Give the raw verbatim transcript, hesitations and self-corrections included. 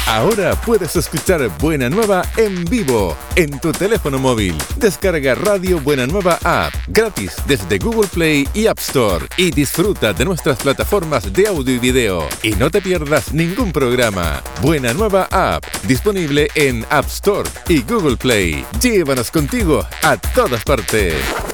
Ahora puedes escuchar Buena Nueva en vivo en tu teléfono móvil. Descarga Radio Buena Nueva App gratis desde Google Play y App Store y disfruta de nuestras plataformas de audio y video. Y no te pierdas ningún programa. Buena Nueva App, disponible en App Store y Google Play. Llévanos contigo a todas partes.